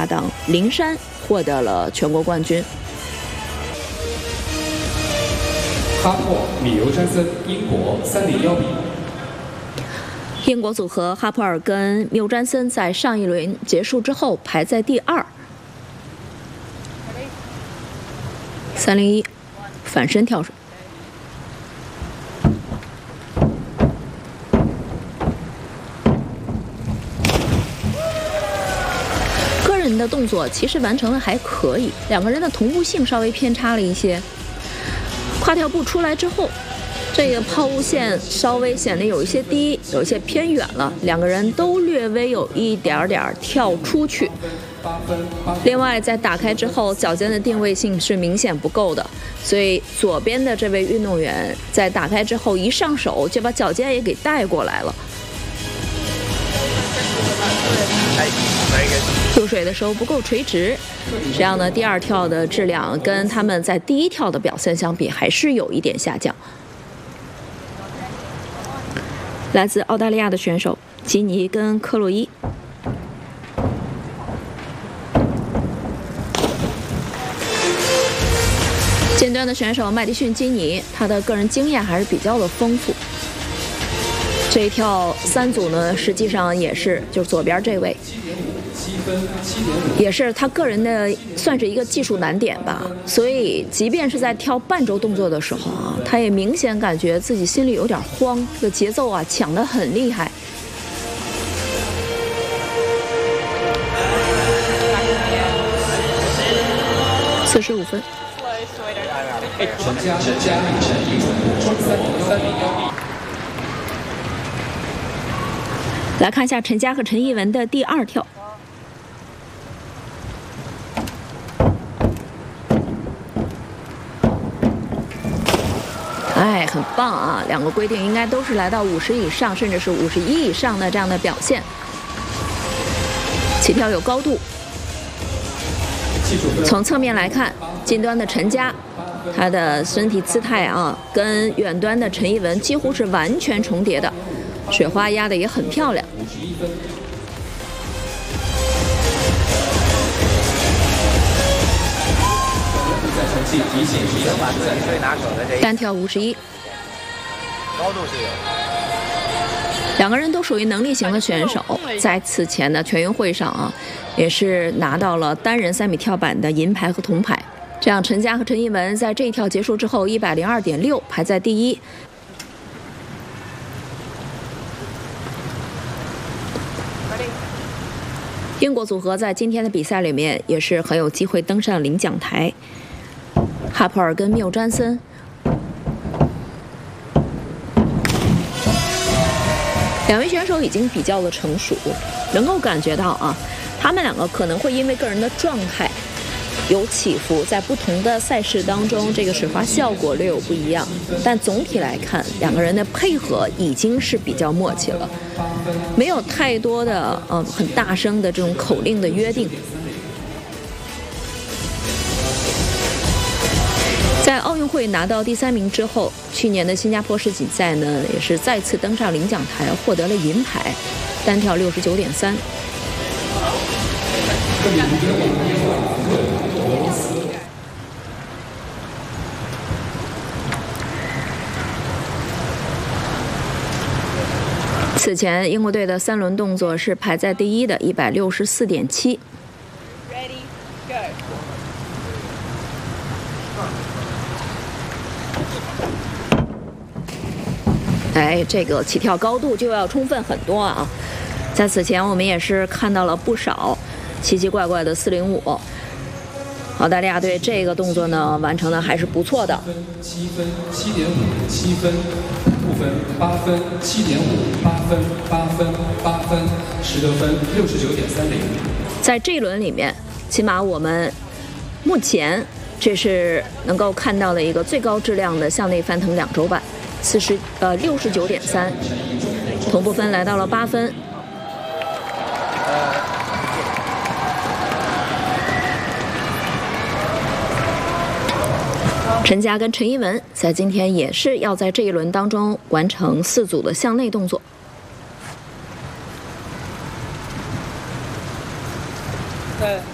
搭档林珊获得了全国冠军。 哈珀、米尤詹森，英国3-0-1比。 英国组合哈珀尔跟缪詹森在上一轮结束之后排在第2。3-0-1，反身跳水。个人的动作其实完成的还可以，两个人的同步性稍微偏差了一些。跨跳步出来之后，这个抛物线稍微显得有一些低，有一些偏远了，两个人都略微有一点点跳出去。另外，在打开之后，脚尖的定位性是明显不够的，所以左边的这位运动员在打开之后一上手就把脚尖也给带过来了。入水的时候不够垂直，这样呢，第2跳的质量跟他们在第1跳的表现相比，还是有一点下降。来自澳大利亚的选手吉尼跟克洛伊。尖端的选手麦迪逊·基尼，他的个人经验还是比较的丰富。这一跳3组呢，实际上也是就是左边这位，也是他个人的算是一个技术难点吧。所以，即便是在跳半周动作的时候啊，他也明显感觉自己心里有点慌，这个节奏啊抢得很厉害。45分。 陈佳、陈一纯，中3-0-1比。 来看一下陈佳和陈艺文的第2跳。哎，很棒啊！两个规定应该都是来到50以上，甚至是51以上的这样的表现。起跳有高度。从侧面来看，近端的陈佳，他的身体姿态啊，跟远端的陈艺文几乎是完全重叠的，水花压得也很漂亮。单跳51， 高度是有。 两个人都属于能力型的选手，在此前的全运会上啊，也是拿到了单人3米跳板的银牌和铜牌。这样，陈佳和陈艺文在这一跳结束之后，102.6排在第1。英国组合在今天的比赛里面也是很有机会登上领奖台。哈珀尔跟缪詹森。两位选手已经比较的成熟，能够感觉到啊，他们两个可能会因为个人的状态有起伏，在不同的赛事当中，这个水花效果略有不一样。但总体来看，两个人的配合已经是比较默契了，没有太多的很大声的这种口令的约定。在奥运会拿到第3名之后，去年的新加坡世锦赛呢，也是再次登上领奖台，获得了银牌，单跳69.3。此前英国队的3轮动作是排在第1的164.7。哎，这个起跳高度就要充分很多啊！在此前我们也是看到了不少奇奇怪怪的405。澳大利亚队这个动作呢，完成的还是不错的。 7分、7.5、7分，不分8分、7.5、8分、8分、8分，10得分69.30。 在这一轮里面，起码我们目前这是能够看到的一个最高质量的向内翻腾2轴板，69.3，同步分来到了8分。陈佳跟陈一文在今天也是要在这一轮当中完成4组的向内动作。